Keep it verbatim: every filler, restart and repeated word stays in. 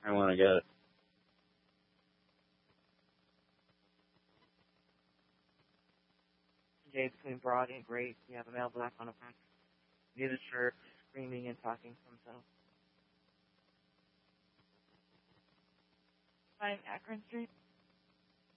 I want to get it. James between broad and great. You have a male black on a front. Near the shirt, screaming and talking to himself. Find Akron Street.